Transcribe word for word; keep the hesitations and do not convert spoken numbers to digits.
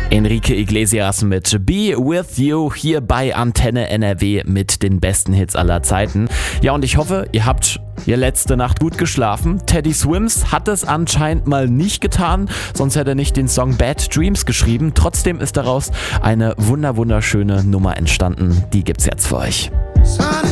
Enrique Iglesias mit Be With You hier bei Antenne N R W mit den besten Hits aller Zeiten. Ja, und ich hoffe, ihr habt ihr letzte Nacht gut geschlafen. Teddy Swims hat es anscheinend mal nicht getan, sonst hätte er nicht den Song Bad Dreams geschrieben. Trotzdem ist daraus eine wunder wunderschöne Nummer entstanden. Die gibt's jetzt für euch.